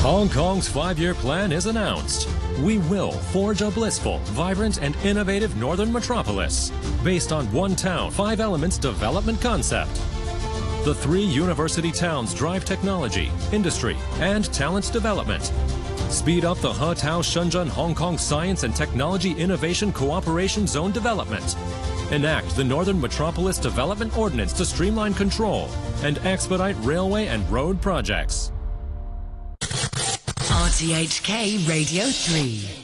Hong Kong's 5-year plan is announced. We will forge a blissful, vibrant, and innovative northern metropolis based on one town, 5 elements development concept. The 3 university towns drive technology, industry, and talent development. Speed up the He-Tao Shenzhen Hong Kong Science and Technology Innovation Cooperation Zone development. Enact the Northern Metropolis Development Ordinance to streamline control and expedite railway and road projects. RTHK Radio 3.